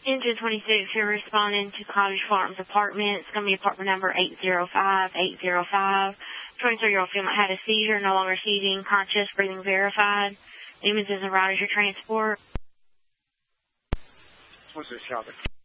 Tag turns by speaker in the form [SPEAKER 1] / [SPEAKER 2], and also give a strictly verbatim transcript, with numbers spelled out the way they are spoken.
[SPEAKER 1] Engine twenty-six, you're responding to Cottage Farms apartment. It's going to be apartment number eight zero five eight zero five. twenty-three-year-old female had a seizure, no longer seizing, conscious, breathing verified. Newman's is a route as your transport.
[SPEAKER 2] What's this, Charlotte?